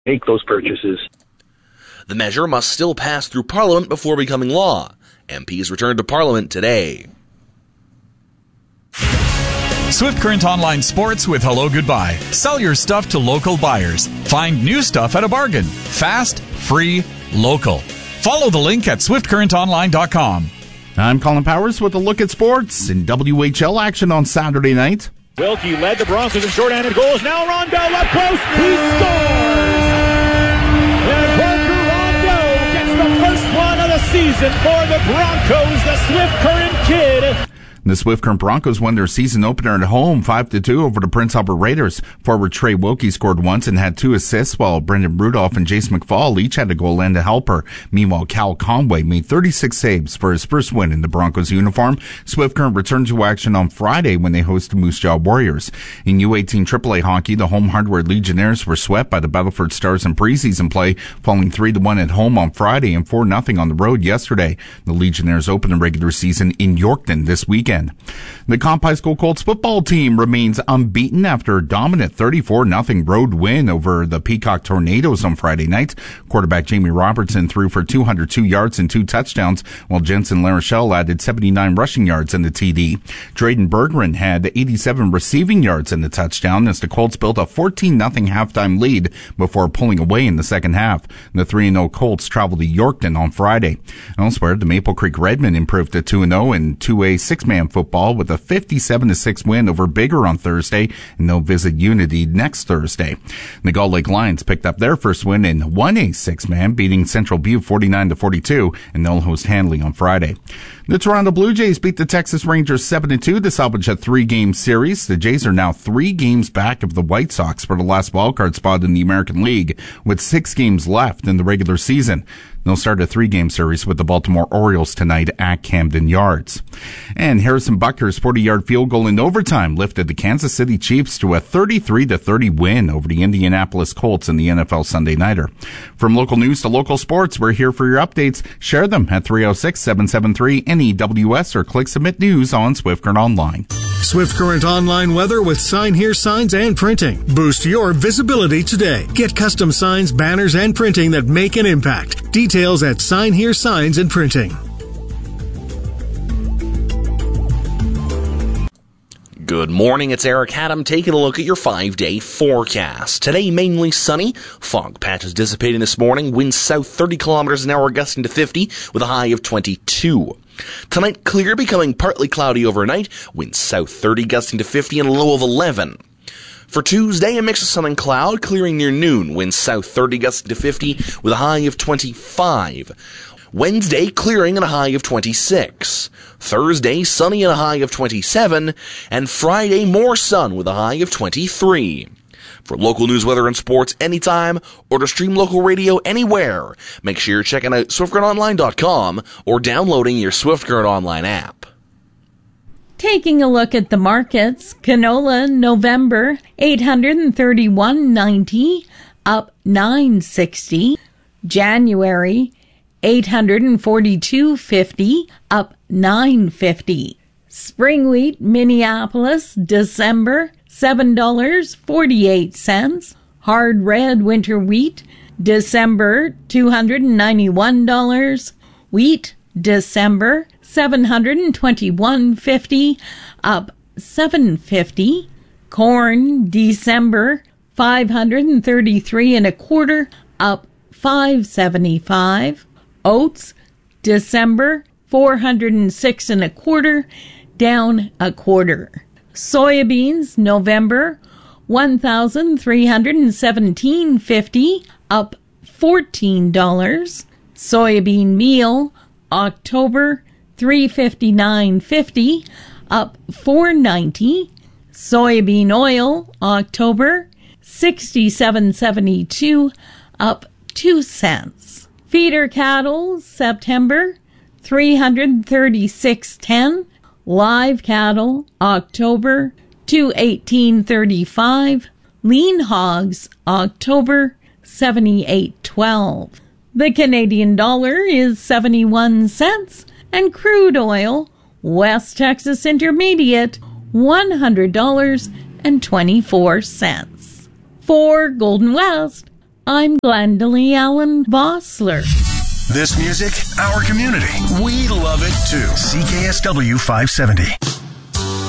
make those purchases. The measure must still pass through Parliament before becoming law. MPs return to Parliament today. Swift Current Online Sports with Hello Goodbye. Sell your stuff to local buyers. Find new stuff at a bargain. Fast, free, local. Follow the link at swiftcurrentonline.com. I'm Colin Powers with a look at sports in WHL action on Saturday night. Wilkie led the Broncos in short-handed goals. Now Ron Bell up close. He scores! And Parker Ron Bell gets the first one of the season for the Broncos, the Swift Current Kid. The Swift Current Broncos won their season opener at home 5-2 over the Prince Albert Raiders. Forward Trey Wilkie scored once and had 2 assists, while Brendan Rudolph and Jace McFall each had a goal and a helper. Meanwhile, Cal Conway made 36 saves for his first win in the Broncos uniform. Swift Current returned to action on Friday when they host the Moose Jaw Warriors. In U18 AAA hockey, the home Hardware Legionnaires were swept by the Battleford Stars in preseason play, falling 3-1 at home on Friday and 4-0 on the road yesterday. The Legionnaires open the regular season in Yorkton this weekend. The Comp High School Colts football team remains unbeaten after a dominant 34-0 road win over the Peacock Tornadoes on Friday night. Quarterback Jamie Robertson threw for 202 yards and 2 touchdowns, while Jensen LaRochelle added 79 rushing yards in the TD. Drayden Bergeron had 87 receiving yards in the touchdown as the Colts built a 14-0 halftime lead before pulling away in the second half. The 3-0 Colts traveled to Yorkton on Friday. Elsewhere, the Maple Creek Redmen improved to 2-0 in 2A six-man football with a 57-6 win over Bigger on Thursday, and they'll visit Unity next Thursday. The Gull Lake Lions picked up their first win in 1A six-man, beating Central View 49-42, and they'll host Handley on Friday. The Toronto Blue Jays beat the Texas Rangers 7-2 to salvage a 3-game series. The Jays are now 3 games back of the White Sox for the last wildcard spot in the American League, with 6 games left in the regular season. They'll start a 3-game series with the Baltimore Orioles tonight at Camden Yards. And Harrison Butker's 40-yard field goal in overtime lifted the Kansas City Chiefs to a 33-30 win over the Indianapolis Colts in the NFL Sunday Nighter. From local news to local sports, we're here for your updates. Share them at 306-773-NEWS or click Submit News on Swift Current Online. Swift Current Online weather with Sign Here Signs and Printing. Boost your visibility today. Get custom signs, banners, and printing that make an impact. Details at Sign Here Signs and Printing. Good morning, it's Eric Haddam taking a look at your 5-day forecast. Today, mainly sunny. Fog patches dissipating this morning. Winds south 30 kilometers an hour, gusting to 50 with a high of 22. Tonight, clear, becoming partly cloudy overnight. Winds south 30, gusting to 50 and a low of 11. For Tuesday, a mix of sun and cloud, clearing near noon. Winds south 30, gusting to 50 with a high of 25. Wednesday, clearing and a high of 26. Thursday, sunny and a high of 27. And Friday, more sun with a high of 23. For local news, weather, and sports anytime, or to stream local radio anywhere, make sure you're checking out SwiftCurrentOnline.com or downloading your Swift Current Online app. Taking a look at the markets, canola November $831.90, up $9.60. January $842.50, up $9.50. Spring wheat Minneapolis December $7.48. Hard red winter wheat December $291. Wheat December $721.50, up $7.50. Corn December $533.25, up $5.75. Oats December $406.25, down $0.25. Soybeans November $1,317.50, up $14. Soybean meal October $359.50, up $4.90. Soybean oil October $67.72, up 2 cents. Feeder cattle September $336.10. Live cattle October $218.35. Lean hogs October $78.12. The Canadian dollar is 71 cents, and crude oil West Texas Intermediate $100.24. For Golden West, I'm Glendalee Allen Vossler. This music, our community. We love it too. CKSW 570.